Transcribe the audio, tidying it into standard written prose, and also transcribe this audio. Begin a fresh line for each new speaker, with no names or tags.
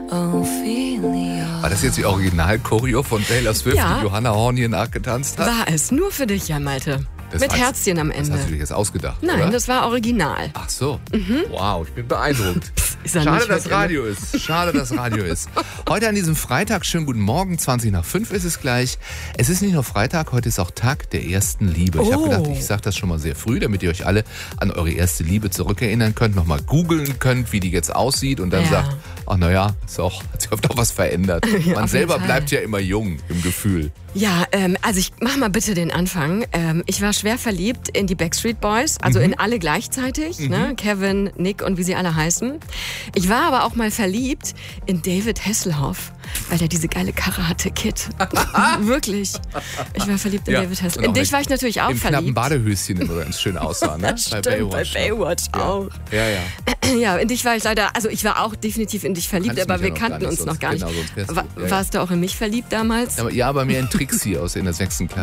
Ophelia.
War das jetzt die Original-Choreo von Taylor Swift,
Ja.
die Johanna Horn hier nachgetanzt hat?
War es. Nur für dich, ja, Malte.
Das
Mit
war's-
Herzchen am
Das
Ende.
hast du dir jetzt ausgedacht,
Nein,
oder?
das war original.
Ach so. Wow, ich bin beeindruckt.
Ist er
Schade,
nicht
dass
wirklich.
Radio ist. Schade, dass Radio ist. Heute an diesem Freitag, schönen guten Morgen, 20:05 ist es gleich. Es ist nicht nur Freitag, heute ist auch Tag der ersten Liebe. Ich habe gedacht, ich sage das schon mal sehr früh, damit ihr euch alle an eure erste Liebe zurückerinnern könnt, nochmal googeln könnt, wie die jetzt aussieht und dann
Ja.
sagt, ach naja, hat sich oft auch was verändert. Man
auf
selber
jeden Fall.
bleibt ja immer jung im Gefühl.
Ja, also ich mach mal bitte den Anfang. Ich war schwer verliebt in die Backstreet Boys, also in alle gleichzeitig, ne? Kevin, Nick und wie sie alle heißen. Ich war aber auch mal verliebt in David Hasselhoff, weil der diese geile Karre hatte, Kid. Wirklich. Ich war verliebt in
Ja.
David
Und
Hasselhoff.
auch
In dich
mit-
war ich natürlich auch
Im knappen
verliebt.
Badehöschen immer ganz schön aussah, ne?
Stimmt, bei Baywatch auch.
Ja, ja.
Ja, in dich war ich leider, also ich war auch definitiv in dich verliebt,
Kannst
aber
mich
wir
ja noch
kannten
gar nicht,
uns noch
sonst-
gar nicht.
genau, sonst wärst du- ja, ja.
Warst du auch in mich verliebt damals?
Ja, aber mehr in Trixie aus in der 6. Klasse.